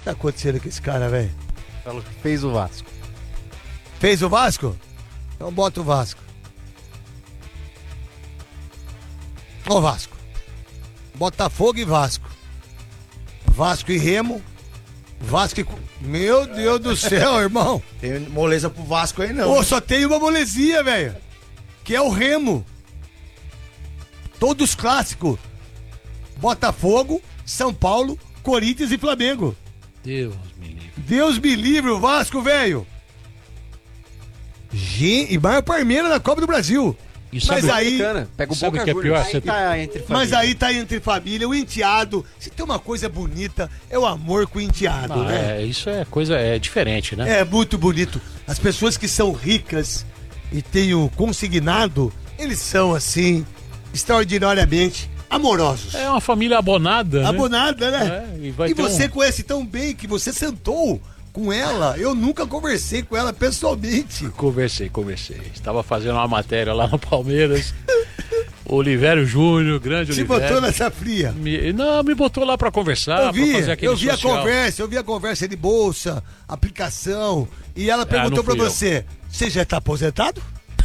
tá acontecendo com esse cara, velho? Falou que fez o Vasco. Fez o Vasco? Então bota o Vasco. Ó o Vasco. Botafogo e Vasco. Vasco e Remo. Vasco e... Meu Deus do céu, irmão. Tem moleza pro Vasco aí, não. Pô, só tem uma molezinha, velho. Que é o Remo. Todos clássicos. Botafogo, São Paulo, Corinthians e Flamengo. Deus me livre. Deus me livre, o Vasco, velho. E maior Palmeiras na Copa do Brasil. Mas aí... Pega o Boca Juniors. Mas aí tá entre família, o enteado. Se tem uma coisa bonita, é o amor com o enteado, né? Isso é coisa diferente, né? É muito bonito. As pessoas que são ricas e têm o consignado, eles são, assim, extraordinariamente amorosos. É uma família abonada, né? Abonada, né? E você conhece tão bem que você sentou com ela. Eu nunca conversei com ela pessoalmente. Conversei. Estava fazendo uma matéria lá no Palmeiras. Olivério Júnior, grande Te Olivério. botou nessa fria? Me botou lá pra conversar, pra fazer aquele eu vi social. Eu vi a conversa de bolsa, aplicação, e ela perguntou pra você, você já tá aposentado?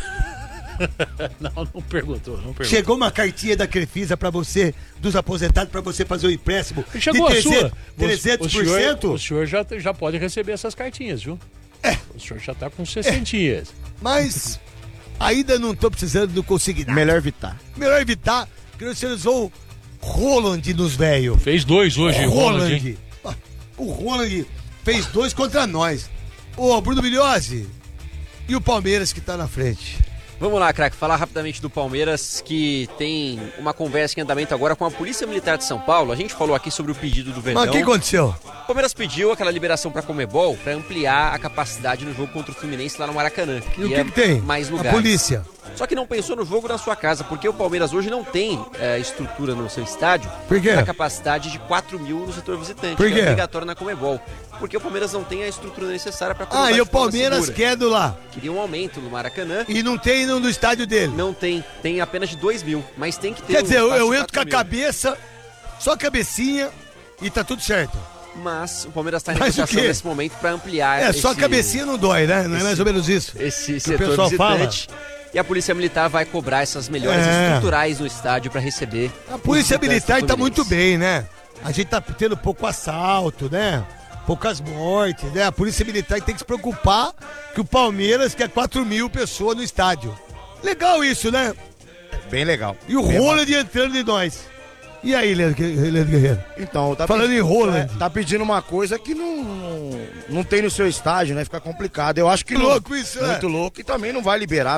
Não perguntou. Chegou uma cartinha da Crefisa pra você, dos aposentados, pra você fazer o empréstimo Chegou de a sua. 300%? O senhor já pode receber essas cartinhas, viu? O senhor já tá com 60. Mas ainda não tô precisando do consignado. Melhor evitar, porque você usou Roland nos velhos. Fez 2 hoje, Roland. O Roland fez 2 contra nós. Ô, Bruno Migliozzi, e o Palmeiras que tá na frente? Vamos lá, craque, falar rapidamente do Palmeiras, que tem uma conversa em andamento agora com a Polícia Militar de São Paulo. A gente falou aqui sobre o pedido do Verdão. Mas o que aconteceu? O Palmeiras pediu aquela liberação para a Conmebol para ampliar a capacidade no jogo contra o Fluminense lá no Maracanã. E o que tem? Mais lugares. A polícia. Só que não pensou no jogo na sua casa, porque o Palmeiras hoje não tem estrutura no seu estádio para capacidade de 4.000 no setor visitante, Por quê? que é obrigatório na Conmebol. Porque o Palmeiras não tem a estrutura necessária para comandar. E o Palmeiras quer do lá. Queria um aumento no Maracanã. E não tem no estádio dele? Não tem, tem apenas de 2.000, mas tem que ter. Quer dizer, eu entro com a cabeça, só a cabecinha e tá tudo certo. Mas o Palmeiras está em negociação nesse momento para ampliar. Só a cabecinha não dói, né? Não é mais ou menos isso? Esse setor visitante. E a Polícia Militar vai cobrar essas melhorias estruturais no estádio para receber. A Polícia Militar tá muito bem, né? A gente tá tendo pouco assalto, né? Poucas mortes, né? A Polícia Militar tem que se preocupar que o Palmeiras quer 4.000 pessoas no estádio. Legal isso, né? Bem legal. E o Roland entrando de nós. E aí, Leandro Guerreiro? Então, falando em Roland. Tá pedindo uma coisa que não tem no seu estádio, né? Fica complicado. Eu acho que louco isso, né? Muito louco. E também não vai liberar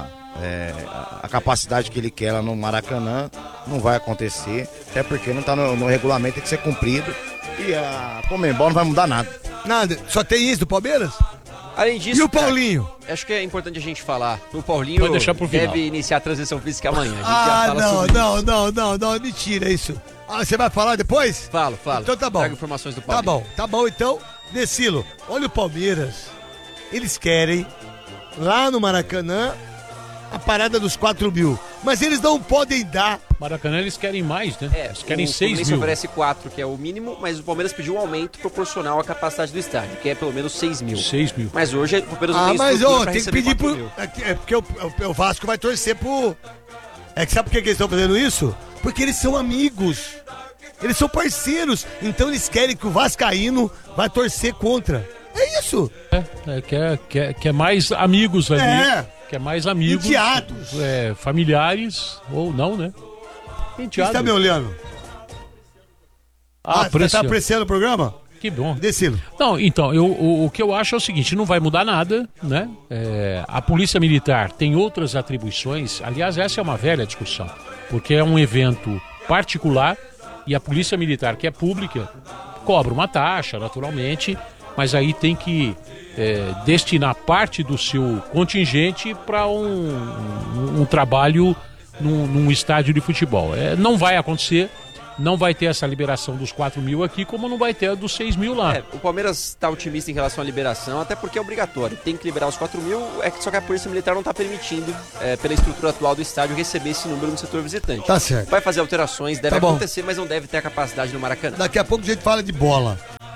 a capacidade que ele quer lá no Maracanã. Não vai acontecer. Até porque não tá no regulamento, tem que ser cumprido. E a Conmebol não vai mudar nada. Nada. Só tem isso do Palmeiras? Além disso, e o Paulinho? Acho que é importante a gente falar. O Paulinho deve iniciar a transição física amanhã. Não, mentira isso. Você vai falar depois? Falo. Então tá bom. Trago informações do Paulinho. Tá bom. Então, Decilo, olha o Palmeiras. Eles querem, lá no Maracanã, a parada dos 4.000. Mas eles não podem dar. Maracanã eles querem mais, né? Eles querem 6.000. O Fluminense oferece 4, que é o mínimo, mas o Palmeiras pediu um aumento proporcional à capacidade do estádio, que é pelo menos 6.000. 6.000. Mas hoje o Palmeiras não tem estrutura pra tem que pedir pro... É porque o Vasco vai torcer pro... sabe por que eles estão fazendo isso? Porque eles são amigos. Eles são parceiros. Então eles querem que o vascaíno vai torcer contra. É isso. Quer mais amigos ali. Quer mais amigos. Enteados. Familiares, ou não, né? Enteado. Você tá me olhando? Você tá apreciando o programa? Que bom. Decilo. Não, então, o que eu acho é o seguinte, não vai mudar nada, né? A Polícia Militar tem outras atribuições, aliás, essa é uma velha discussão, porque é um evento particular e a Polícia Militar, que é pública, cobra uma taxa, naturalmente, mas aí tem que destinar parte do seu contingente para um trabalho num estádio de futebol. Não vai acontecer, não vai ter essa liberação dos 4.000 aqui, como não vai ter a dos 6.000 lá. O Palmeiras está otimista em relação à liberação, até porque é obrigatório. Tem que liberar os 4.000, só que a Polícia Militar não está permitindo, pela estrutura atual do estádio, receber esse número no setor visitante. Tá certo. Vai fazer alterações, deve acontecer, mas não deve ter a capacidade no Maracanã. Daqui a pouco a gente fala de bola.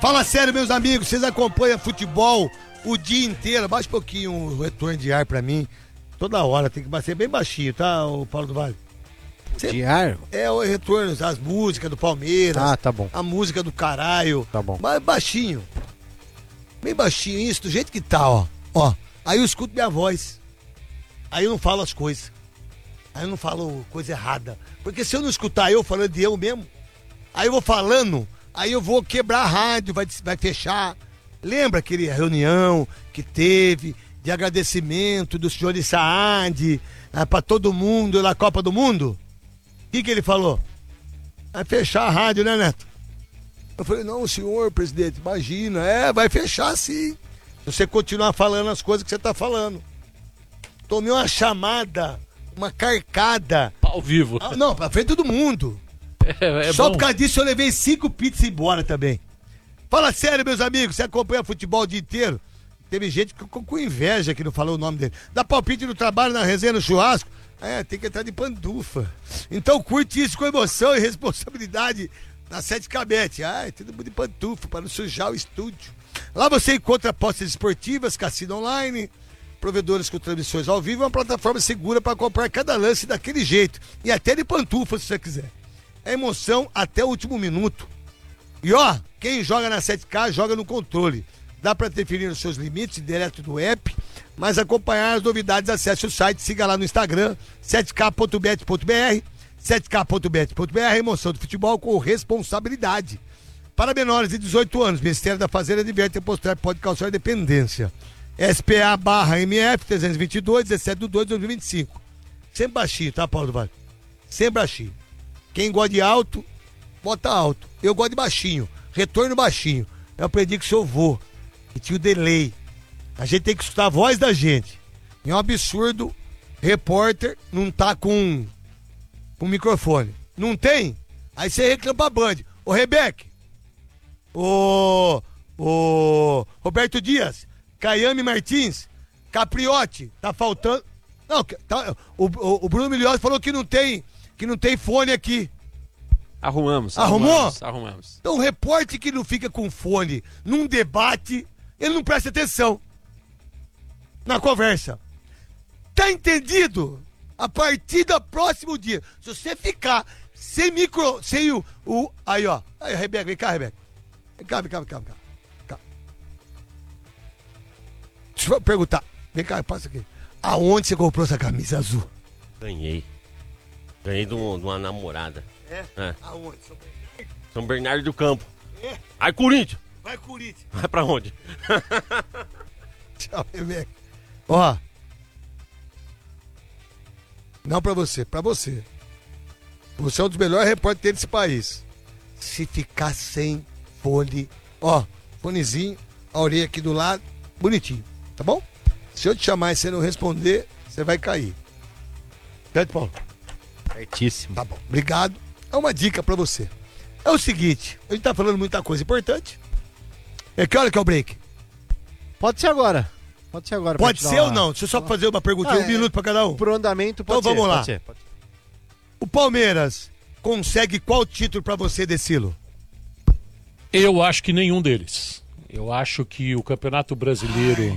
Fala sério, meus amigos, vocês acompanham futebol o dia inteiro? Baixa um pouquinho o retorno de ar pra mim. Toda hora, tem que bater bem baixinho, tá, o Paulo do Vale? De ar? É o retorno, as músicas do Palmeiras. Ah, tá bom. A música do caralho. Tá bom. Mas baixinho. Bem baixinho isso, do jeito que tá, ó. Ó, aí eu escuto minha voz. Aí eu não falo as coisas. Aí eu não falo coisa errada. Porque se eu não escutar eu falando de eu mesmo, aí eu vou falando, aí eu vou quebrar a rádio, vai fechar. Lembra aquele reunião que teve de agradecimento do senhor de Saad pra todo mundo na Copa do Mundo? O que ele falou? Vai fechar a rádio, né, Neto? Eu falei, não, senhor presidente, imagina, vai fechar sim. Se você continuar falando as coisas que você tá falando. Tomei uma chamada, uma carcada. Ao vivo. Não, pra frente de todo mundo. Só bom. por causa disso eu levei 5 pizzas embora também. Fala sério, meus amigos, você acompanha futebol o dia inteiro? Teve gente que ficou com inveja que não falou o nome dele. Dá palpite no trabalho, na resenha, no churrasco. Tem que entrar de pantufa. Então curte isso com emoção e responsabilidade na 7K Bet. Todo mundo de pantufa para não sujar o estúdio. Lá você encontra apostas esportivas, cassino online, provedores com transmissões ao vivo, uma plataforma segura para comprar cada lance daquele jeito. E até de pantufa, se você quiser. É emoção até o último minuto. E ó, quem joga na 7K joga no controle. Dá para definir os seus limites direto do app, mas acompanhar as novidades, acesse o site, siga lá no Instagram, 7k.bet.br, 7k.bet.br, emoção do futebol com responsabilidade. Para menores de 18 anos, Ministério da Fazenda adverte apostar pode causar dependência. SPA/MF 322, 17/2/2025. Sempre baixinho, tá, Paulo do Vale? Sempre baixinho. Quem gosta de alto, bota alto. Eu gosto de baixinho, retorno baixinho. Eu aprendi com o seu vô, que tinha o delay. A gente tem que escutar a voz da gente. E é um absurdo, repórter não tá com microfone. Não tem? Aí você reclama pra Band. Ô Rebeca, ô Roberto Dias, Caiame Martins, Capriotti, tá faltando. Não, o Bruno Milhões falou que não tem fone aqui. Arrumamos. Arrumou? Arrumamos. Então, o repórter que não fica com fone num debate, ele não presta atenção na conversa. Tá entendido? A partir do próximo dia, se você ficar sem o aí, ó. Aí, Rebeca, vem cá, Rebeca. Vem cá. Deixa eu perguntar. Vem cá, passa aqui. Aonde você comprou essa camisa azul? Ganhei de uma namorada. É? Aonde? São Bernardo do Campo. É? Ai, Corinthians! Vai, Corinthians. Vai pra onde? Tchau, Rebeca. Ó. Não pra você, pra você. Você é um dos melhores repórteres desse país. Se ficar sem fone, ó, fonezinho, a orelha aqui do lado, bonitinho, tá bom? Se eu te chamar e você não responder, você vai cair. Certo, Paulo? Certíssimo. Tá bom, obrigado. É uma dica pra você. É o seguinte, a gente tá falando muita coisa importante. Que hora que é o break? Pode ser agora. Pode ser ou não? Deixa eu só fazer uma perguntinha, um minuto pra cada um. Pro andamento pode então ser. Vamos lá. Pode ser. O Palmeiras consegue qual título pra você, Decilo? Eu acho que nenhum deles. Eu acho que o Campeonato Brasileiro,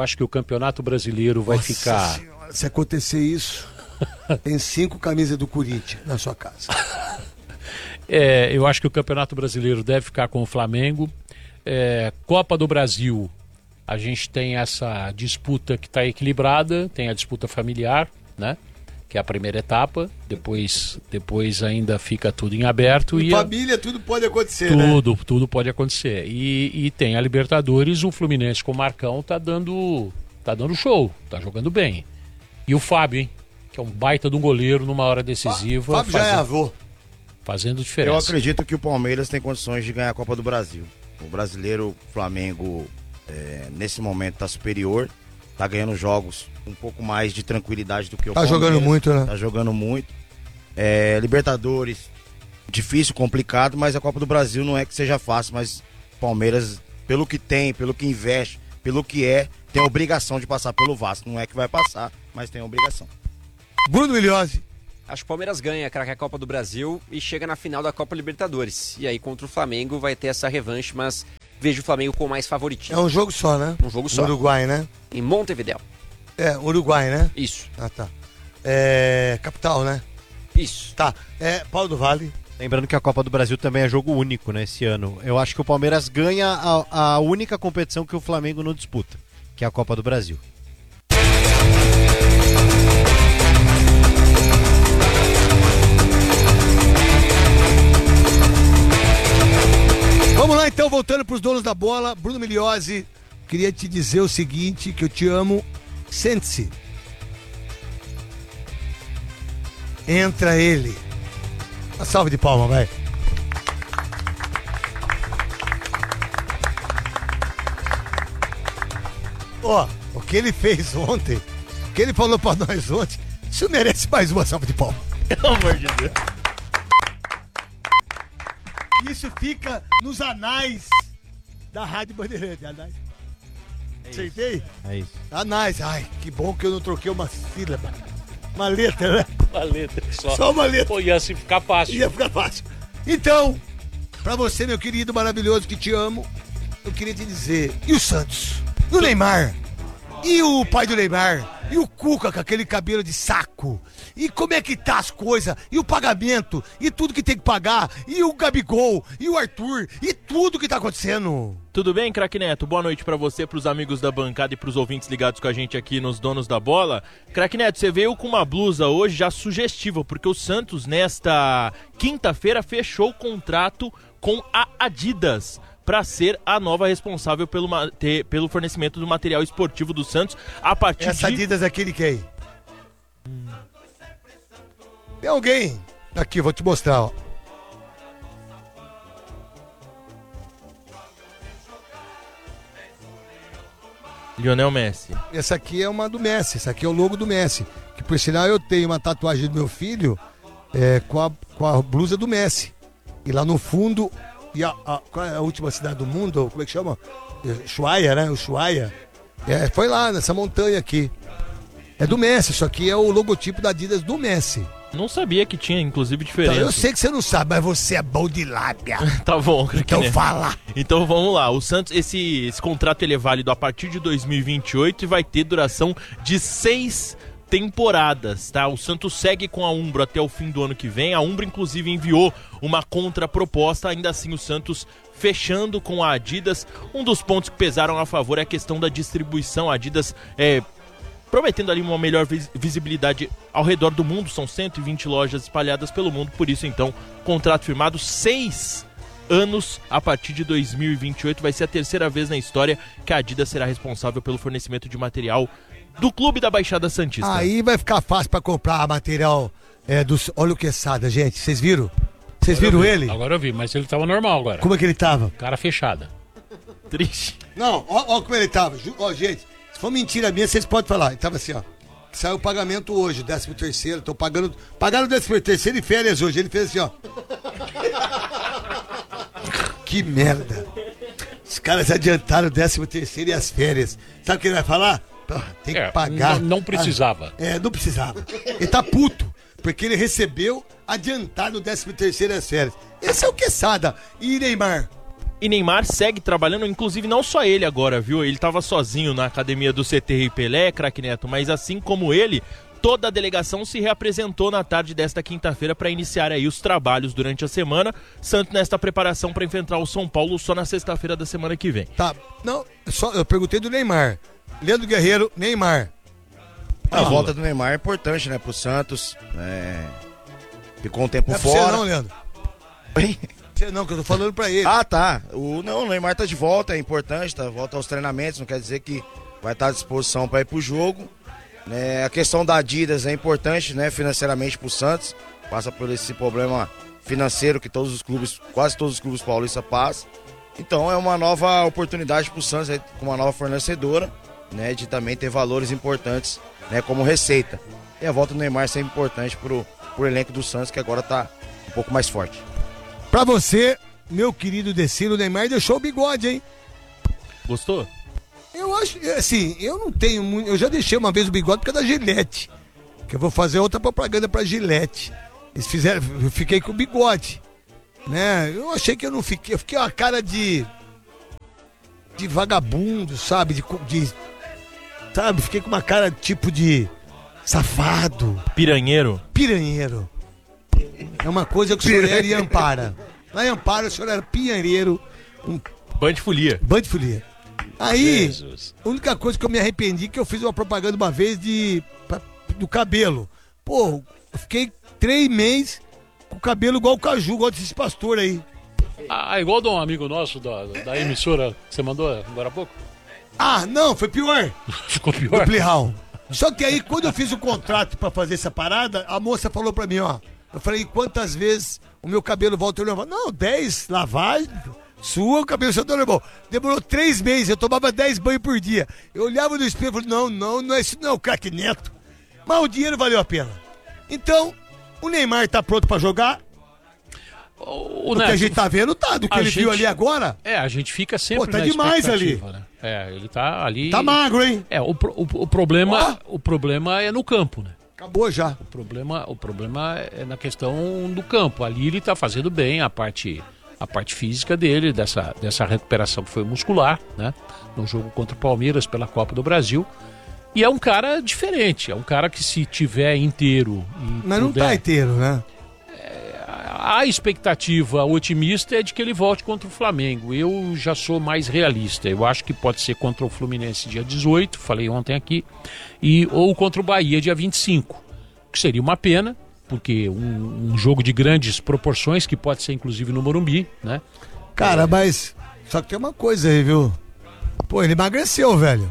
vai ficar... Senhora, se acontecer isso, tem 5 camisas do Corinthians na sua casa. Eu acho que o Campeonato Brasileiro deve ficar com o Flamengo. Copa do Brasil, a gente tem essa disputa que está equilibrada, tem a disputa familiar, né? Que é a primeira etapa, depois ainda fica tudo em aberto. Em família tudo pode acontecer, né? Tudo pode acontecer. E tem a Libertadores, o Fluminense com o Marcão tá dando show, tá jogando bem. E o Fábio, hein? Que é um baita de um goleiro numa hora decisiva. Fábio já é avô. Fazendo diferença. Eu acredito que o Palmeiras tem condições de ganhar a Copa do Brasil. O brasileiro, Flamengo, nesse momento tá superior. Tá ganhando jogos um pouco mais de tranquilidade do que o Palmeiras. Tá jogando muito, né? Tá jogando muito. Libertadores, difícil, complicado, mas a Copa do Brasil não é que seja fácil, mas o Palmeiras, pelo que tem, pelo que investe, pelo que tem a obrigação de passar pelo Vasco. Não é que vai passar, mas tem a obrigação. Bruno Milhose. Acho que o Palmeiras ganha a Copa do Brasil e chega na final da Copa Libertadores. E aí contra o Flamengo vai ter essa revanche, mas vejo o Flamengo com mais É favoritismo. um jogo só, né? Um jogo só. Uruguai, né? Em Montevidéu. É, Uruguai, né? Isso, Ah, tá. Capital, né? isso. Tá. Paulo do Vale. Lembrando que a Copa do Brasil também é jogo único, né, esse ano. Eu acho que o Palmeiras ganha a única competição que o Flamengo não disputa, que é a Copa do Brasil. Vamos lá então, voltando pros donos da bola. Bruno Migliozzi, queria te dizer o seguinte, que eu te amo. Sente-se. Entra ele. Uma salva de palma, vai. Ó, o que ele fez ontem, o que ele falou pra nós ontem, isso merece mais uma salva de palma. Pelo amor de Deus. Isso fica nos anais da Rádio Bandeirante. Anais. Acertei? É isso. Anais. Ai, que bom que eu não troquei uma sílaba. Uma letra, né? Uma letra só. Só uma letra. Pô, ia assim ficar fácil. Ia ficar fácil. Então, pra você, meu querido maravilhoso, que te amo, eu queria te dizer, e o Santos? E o Neymar? E o pai do Neymar? E o Cuca com aquele cabelo de saco? E como é que tá as coisas? E o pagamento? E tudo que tem que pagar? E o Gabigol? E o Arthur? E tudo que tá acontecendo? Tudo bem, craque Neto? Boa noite pra você, pros amigos da bancada e pros ouvintes ligados com a gente aqui nos Donos da Bola. Craque Neto, você veio com uma blusa hoje já sugestiva, porque o Santos, nesta quinta-feira, fechou o contrato com a Adidas para ser a nova responsável pelo fornecimento do material esportivo do Santos a partir Essa de... Adidas aqui de quem? Tem alguém? Aqui, vou te mostrar, ó. Lionel Messi. Essa aqui é uma do Messi, essa aqui é o logo do Messi. Que por sinal eu tenho uma tatuagem do meu filho com a blusa do Messi. E lá no fundo, qual é a última cidade do mundo? Como é que chama? Ushuaia, né? Ushuaia. Foi lá, nessa montanha aqui. É do Messi, isso aqui é o logotipo da Adidas do Messi. Não sabia que tinha, inclusive, diferença. Então, eu sei que você não sabe, mas você é bom de lábia. Tá bom, craque Então Neto. fala. Então vamos lá, o Santos, esse contrato ele é válido a partir de 2028 e vai ter duração de 6 temporadas, tá? O Santos segue com a Umbro até o fim do ano que vem, a Umbro inclusive enviou uma contraproposta, ainda assim o Santos fechando com a Adidas. Um dos pontos que pesaram a favor é a questão da distribuição, a Adidas prometendo ali uma melhor visibilidade ao redor do mundo, são 120 lojas espalhadas pelo mundo, por isso então, contrato firmado, 6 anos a partir de 2028, vai ser a terceira vez na história que a Adidas será responsável pelo fornecimento de material do Clube da Baixada Santista. Aí vai ficar fácil pra comprar material dos... Olha o Quesada, gente, vocês viram? Vocês viram ele? Agora eu vi, mas ele tava normal agora. Como é que ele tava? Cara fechada. Triste. Não, ó como ele tava. Ó, gente, se for mentira minha, vocês podem falar. Ele tava assim, ó. Saiu o pagamento hoje, 13º, tô pagando o 13º e férias hoje. Ele fez assim, ó. Que merda. Os caras adiantaram o 13º e as férias. Sabe o que ele vai falar? Tem que pagar. Não precisava. Não precisava. Ele tá puto, porque ele recebeu adiantado o 13º e as férias. Esse é o Quesada. E Neymar? E Neymar segue trabalhando, inclusive não só ele agora, viu? Ele estava sozinho na academia do CT Rei Pelé, craque Neto, mas assim como ele, toda a delegação se reapresentou na tarde desta quinta-feira para iniciar aí os trabalhos durante a semana. Santos nesta preparação para enfrentar o São Paulo só na sexta-feira da semana que vem. Tá, não, eu perguntei do Neymar. Leandro Guerreiro, Neymar. A volta do Neymar é importante, né, pro Santos. Ficou um tempo Não é pra fora. você não, Leandro. Você não, que eu tô falando pra ele. Ah, tá. O Neymar tá de volta, é importante, tá? Volta aos treinamentos, não quer dizer que vai estar à disposição para ir pro jogo. A questão da Adidas é importante, né, financeiramente pro Santos. Passa por esse problema financeiro que quase todos os clubes paulistas passam. Então é uma nova oportunidade pro Santos, com uma nova fornecedora, né, de também ter valores importantes, né, como receita. E a volta do Neymar é sempre importante pro elenco do Santos, que agora tá um pouco mais forte. Pra você, meu querido Decilo, o Neymar deixou o bigode, hein? Gostou? Eu acho, assim, eu não tenho muito... Eu já deixei uma vez o bigode por causa da Gillette. Que eu vou fazer outra propaganda pra Gillette. Eles fizeram... Eu fiquei com o bigode, né? Eu achei que eu não fiquei... Eu fiquei uma cara de... de vagabundo, sabe? Sabe? Fiquei com uma cara tipo de safado. Piranheiro. Piranheiro. É uma coisa que o senhor era em Ampara. Lá em Ampara o senhor era piranheiro. Band de folia. Band de folia. Aí, Jesus. a única coisa que eu me arrependi é que eu fiz uma propaganda uma vez do cabelo. Pô, eu fiquei 3 meses com o cabelo igual o Caju, igual desses pastores aí. Ah, igual de um amigo nosso da emissora que você mandou agora há pouco. Ah, não, foi pior. Ficou Do pior. Plihal. Só que aí, quando eu fiz o contrato pra fazer essa parada, a moça falou pra mim, ó. Eu falei, quantas vezes o meu cabelo volta ao normal? Não, 10 lavagens. Sua, o cabelo seu normal. Demorou 3 meses, eu tomava 10 banhos por dia. Eu olhava no espelho e falei, não é isso não, craque Neto. Mas o dinheiro valeu a pena. Então, o Neymar tá pronto pra jogar. O que a gente tá vendo, tá. Do que ele viu ali agora, A gente fica sempre Pô, tá na demais expectativa, né? Ele tá ali... tá magro, hein? O problema é no campo, né? Acabou já. O problema é na questão do campo. Ali ele tá fazendo bem a parte física dele, dessa recuperação que foi muscular, né? No jogo contra o Palmeiras pela Copa do Brasil. E é um cara diferente, é um cara que se tiver inteiro... Mas não tá inteiro, né? A expectativa otimista é de que ele volte contra o Flamengo. Eu já sou mais realista. Eu acho que pode ser contra o Fluminense dia 18, falei ontem aqui, ou contra o Bahia dia 25, que seria uma pena, porque um jogo de grandes proporções, que pode ser inclusive no Morumbi, né? Cara, mas só que tem uma coisa aí, viu? Pô, ele emagreceu, velho.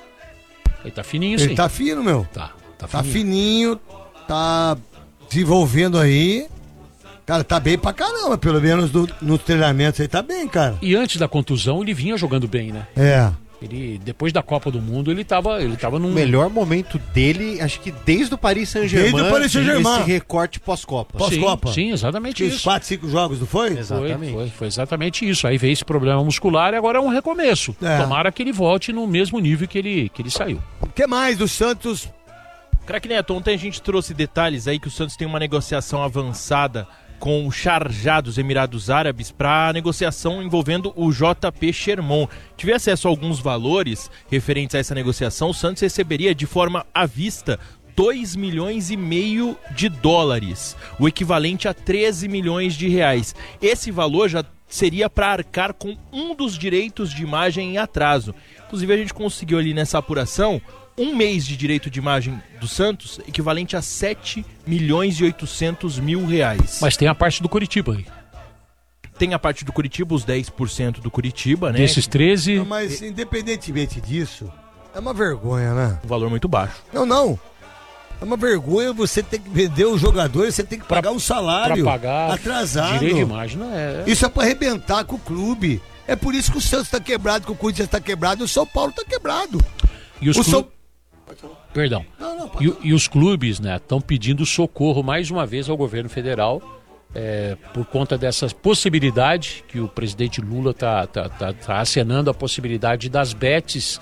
Ele tá fininho, sim. Ele tá fino, meu. Tá Tá fininho, tá desenvolvendo aí. Cara, tá bem pra caramba, pelo menos nos treinamentos aí tá bem, cara. E antes da contusão ele vinha jogando bem, né? É. Ele, depois da Copa do Mundo, ele tava num... O melhor momento dele, acho que desde o Paris Saint-Germain. Desde o Paris Saint-Germain. Esse recorte pós-Copa. Pós-Copa. Sim, exatamente Os isso. 4, 5 jogos, não foi? Exatamente. Foi exatamente isso. Aí veio esse problema muscular e agora é um recomeço. É. Tomara que ele volte no mesmo nível que ele saiu. O que mais do Santos? Craque Neto, ontem a gente trouxe detalhes aí que o Santos tem uma negociação avançada com o Sharjah dos Emirados Árabes para negociação envolvendo o JP Sherman. Tive acesso a alguns valores referentes a essa negociação. O Santos receberia de forma à vista 2,5 milhões de dólares, o equivalente a 13 milhões de reais. Esse valor já seria para arcar com um dos direitos de imagem em atraso. Inclusive a gente conseguiu ali nessa apuração 1 mês de direito de imagem do Santos, equivalente a 7 milhões e 800 mil reais. Mas tem a parte do Curitiba aí. Tem a parte do Curitiba, os 10% do Curitiba, né? Desses 13... Mas independentemente disso, é uma vergonha, né? Um valor muito baixo. Não. É uma vergonha você ter que vender o jogador e você tem que pagar um salário Pra pagar atrasado. direito de imagem, não é? Isso é pra arrebentar com o clube. É por isso que o Santos tá quebrado, que o Corinthians tá quebrado e o São Paulo tá quebrado. E os O São... Perdão. Não, pode... E os clubes, né, estão pedindo socorro mais uma vez ao governo federal por conta dessa possibilidade que o presidente Lula tá acenando, a possibilidade das bets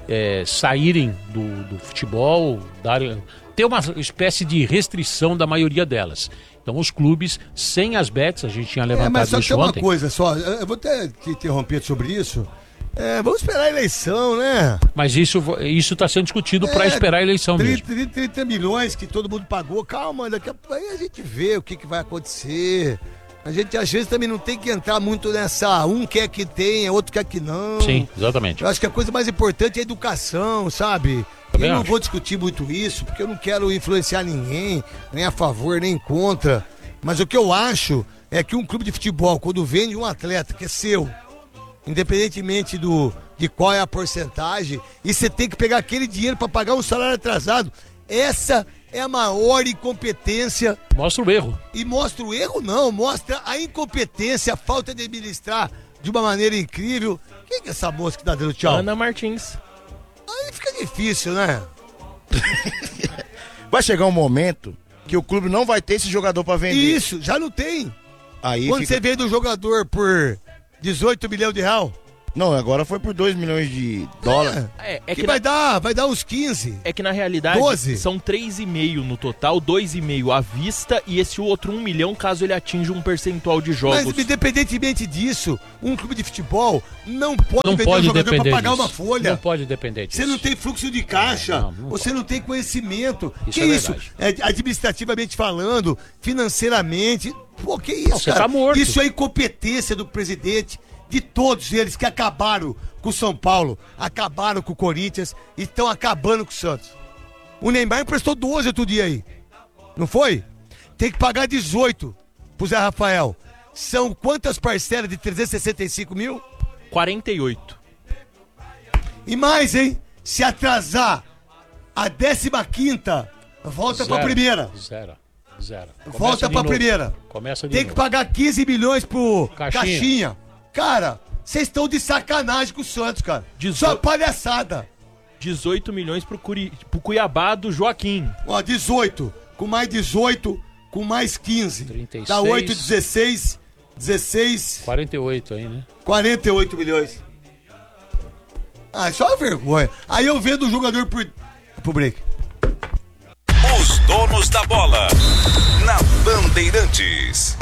saírem do futebol, ter uma espécie de restrição da maioria delas. Então os clubes sem as bets, a gente tinha levantado mas só isso tem uma ontem. coisa só, eu vou até te interromper sobre isso. Vamos esperar a eleição, né? Mas isso está sendo discutido para esperar a eleição mesmo. 30 milhões que todo mundo pagou. Calma, daqui a pouco aí a gente vê o que vai acontecer. A gente às vezes também não tem que entrar muito nessa, um quer que tenha, outro quer que não. Sim, exatamente. Eu acho que a coisa mais importante é a educação, sabe? Também Eu não acho. vou discutir muito isso, porque eu não quero influenciar ninguém, nem a favor, nem contra. Mas o que eu acho é que um clube de futebol, quando vende um atleta que é seu, independentemente de qual é a porcentagem, e você tem que pegar aquele dinheiro para pagar um salário atrasado, essa é a maior incompetência. Mostra o erro. E mostra o erro não, mostra a incompetência, a falta de administrar de uma maneira incrível. Quem que é essa moça que tá dando tchau? Ana Martins. Aí fica difícil, né? Vai chegar um momento que o clube não vai ter esse jogador pra vender. Isso, já não tem. Aí Quando fica... você vende um jogador por 18 milhões de reais, Não, agora foi por 2 milhões de dólares. Que vai dar uns 15. É que na realidade 12. são 3,5 no total, 2,5 à vista e esse outro 1 milhão caso ele atinja um percentual de jogos. Mas independentemente disso, um clube de futebol não pode Não vender pode um jogador depender pra pagar disso. uma folha. Não pode depender disso. Você não tem fluxo de caixa, Não você não tem conhecimento. Isso que é isso? verdade. Administrativamente falando, financeiramente. Pô, que isso, Não, você cara? tá morto. Isso é incompetência do presidente, de todos eles que acabaram com o São Paulo, acabaram com o Corinthians e estão acabando com o Santos. O Neymar emprestou 12 outro dia aí. Não foi? Tem que pagar 18 pro Zé Rafael. São quantas parcelas de 365 mil? 48. E mais, hein? Se atrasar a 15ª, volta pra primeira. Zero. Volta pra primeira. Começa de Tem novo. que pagar 15 milhões pro Caixinha. Caixinha. Cara, vocês estão de sacanagem com o Santos, cara. Só palhaçada. 18 milhões pro Cuiabá do Joaquim. Ó, 18. Com mais 18, com mais 15. 36. Dá 8, 16. 16. 48 aí, né? 48 milhões. Ah, é só uma vergonha. Aí eu vendo o jogador pro break. Os donos da bola. Na Bandeirantes.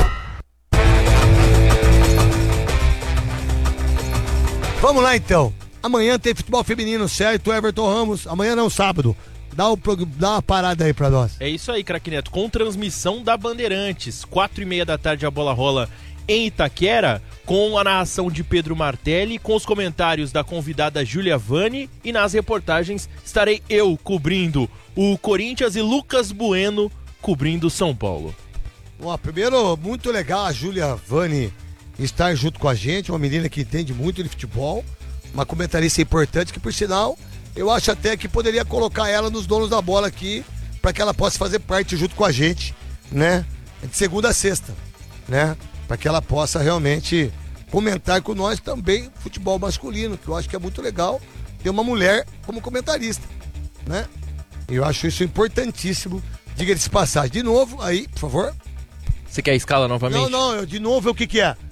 Vamos lá então. Amanhã tem futebol feminino, certo? Everton Ramos. Amanhã não, sábado. Dá uma parada aí pra nós. É isso aí, craque Neto. Com transmissão da Bandeirantes. 4h30 da tarde a bola rola em Itaquera, com a narração de Pedro Martelli, com os comentários da convidada Júlia Vani, e nas reportagens estarei eu cobrindo o Corinthians e Lucas Bueno cobrindo o São Paulo. Ó, primeiro, muito legal a Júlia Vani estar junto com a gente, uma menina que entende muito de futebol, uma comentarista importante que, por sinal, eu acho até que poderia colocar ela nos donos da bola aqui, para que ela possa fazer parte junto com a gente, né? De segunda a sexta, né? Para que ela possa realmente comentar com nós também futebol masculino, que eu acho que é muito legal ter uma mulher como comentarista, né? Eu acho isso importantíssimo, diga-se de passagem. De novo, aí, por favor. Você quer a escala novamente? Não, de novo, o que é?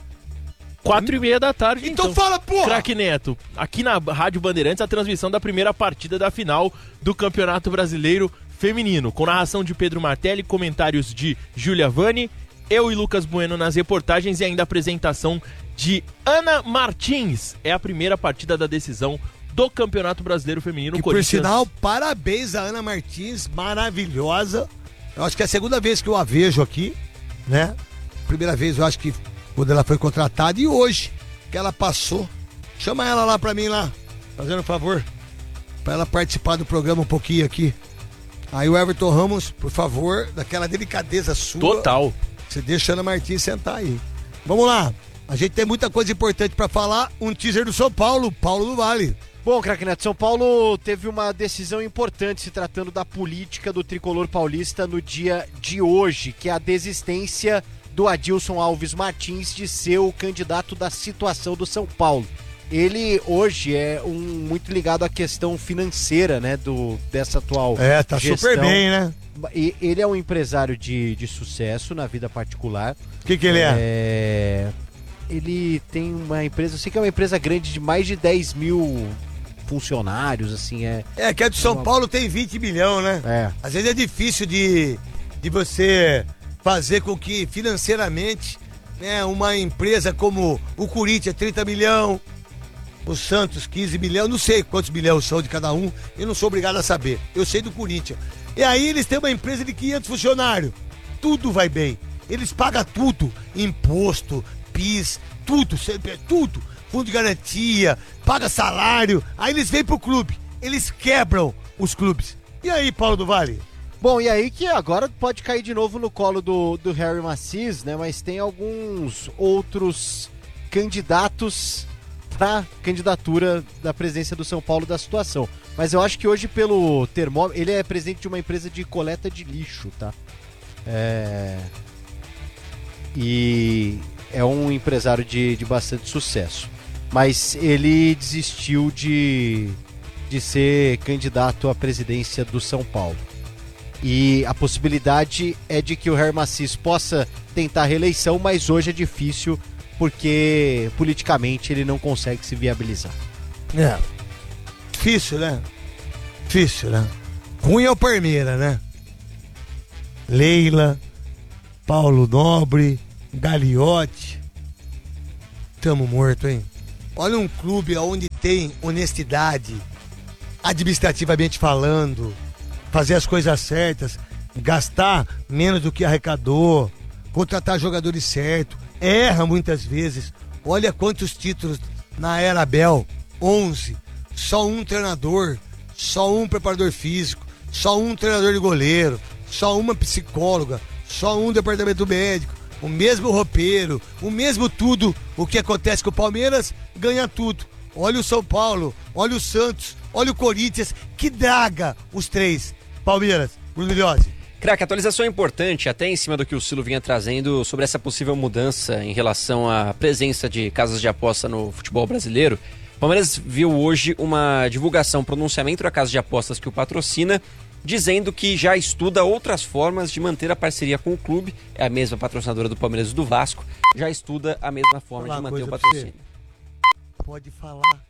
4h30 da tarde, Então fala, porra! Craque Neto, aqui na Rádio Bandeirantes, a transmissão da primeira partida da final do Campeonato Brasileiro Feminino, com narração de Pedro Martelli, comentários de Júlia Vani, eu e Lucas Bueno nas reportagens e ainda a apresentação de Ana Martins. É a primeira partida da decisão do Campeonato Brasileiro Feminino. E por sinal, parabéns a Ana Martins, maravilhosa. Eu acho que é a segunda vez que eu a vejo aqui, né? Primeira vez eu acho que quando ela foi contratada, e hoje que ela passou. Chama ela lá pra mim lá, fazendo um favor, pra ela participar do programa um pouquinho aqui. Aí o Everton Ramos, por favor, daquela delicadeza sua. Total. Você deixa a Ana Martins sentar aí. Vamos lá, a gente tem muita coisa importante pra falar. Um teaser do São Paulo, Paulo do Vale. Bom, craque Neto, São Paulo teve uma decisão importante se tratando da política do tricolor paulista no dia de hoje, que é a desistência do Adilson Alves Martins de ser o candidato da situação do São Paulo. Ele hoje é muito ligado à questão financeira, né, dessa atual Tá gestão. super bem, né? E ele é um empresário de sucesso na vida particular. O que ele é? Ele tem uma empresa, eu sei que é uma empresa grande de mais de 10 mil funcionários, assim, que a de São Paulo tem 20 milhões, né? Às vezes é difícil de você fazer com que financeiramente, né, uma empresa como o Corinthians 30 milhões, o Santos 15 milhões, não sei quantos milhões são de cada um, eu não sou obrigado a saber, eu sei do Corinthians. E aí eles têm uma empresa de 500 funcionários, tudo vai bem, eles pagam tudo, imposto, PIS, tudo, fundo de garantia, paga salário, aí eles vêm pro clube, eles quebram os clubes. E aí, Paulo do Vale? Bom, e aí que agora pode cair de novo no colo do Harry Macias, né? Mas tem alguns outros candidatos para candidatura da presidência do São Paulo da situação. Mas eu acho que hoje, pelo termômetro, ele é presidente de uma empresa de coleta de lixo, tá? E é um empresário de bastante sucesso. Mas ele desistiu de ser candidato à presidência do São Paulo. E a possibilidade é de que o Harry Macias possa tentar a reeleição, mas hoje é difícil porque politicamente ele não consegue se viabilizar. É. Difícil, né? Difícil, né? Ruim é o Parmeira, né? Leila, Paulo Nobre, Gagliotti. Tamo morto, hein? Olha um clube onde tem honestidade, administrativamente falando, fazer as coisas certas, gastar menos do que arrecadou, contratar jogadores certos, erra muitas vezes. Olha quantos títulos na era Abel, 11, só um treinador, só um preparador físico, só um treinador de goleiro, só uma psicóloga, só um departamento médico, o mesmo roupeiro, o mesmo tudo. O que acontece com o Palmeiras, ganha tudo. Olha o São Paulo, olha o Santos, olha o Corinthians, que draga os três. Palmeiras, Bruno Milhozzi. Craque, atualização importante, até em cima do que o Silo vinha trazendo sobre essa possível mudança em relação à presença de casas de aposta no futebol brasileiro. O Palmeiras viu hoje uma divulgação, pronunciamento da casa de apostas que o patrocina, dizendo que já estuda outras formas de manter a parceria com o clube. É a mesma patrocinadora do Palmeiras e do Vasco, já estuda a mesma forma de manter o patrocínio. Pode falar.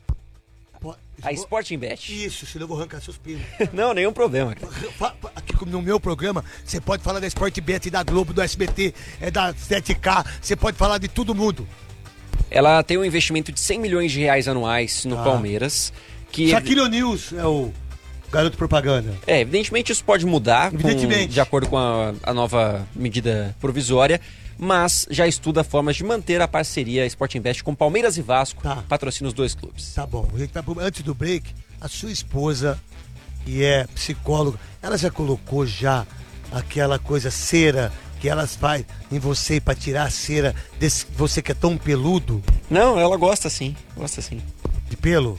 A Sporting Bet. Isso, senão eu vou arrancar seus pelos. Não, nenhum problema. Aqui no meu programa, você pode falar da Sport Bet, da Globo, do SBT, da 7K, você pode falar de todo mundo. Ela tem um investimento de 100 milhões de reais anuais no Palmeiras. Que Shaquille O'Neal é o garoto propaganda. Evidentemente isso pode mudar Evidentemente. de acordo com a nova medida provisória, mas já estuda formas de manter a parceria Sporting Bet com Palmeiras e Vasco, patrocina os dois clubes. Tá bom, antes do break, a sua esposa, que é psicóloga, ela já colocou já aquela coisa cera que elas fazem em você para tirar a cera desse você que é tão peludo? Não, ela gosta sim, De pelo?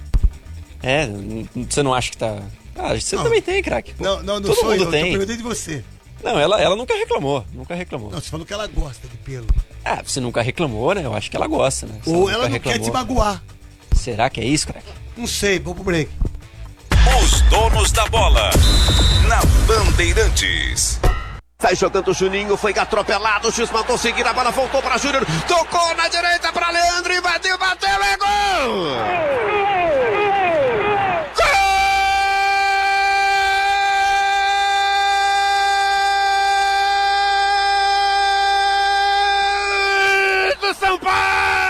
Você não acha que tá... você também tem, craque. Não todo sou mundo eu, tem. tô perguntando de você. Não, ela nunca reclamou. Não, você falou que ela gosta de pelo. Você nunca reclamou, né? Eu acho que ela gosta, né? Ou ela não quer te magoar. Será que é isso, craque? Não sei, vamos pro break. Os donos da bola, na Bandeirantes. Sai jogando o Juninho, foi atropelado, o X mandou seguir, a bola voltou para Júnior, tocou na direita para Leandro, invadiu,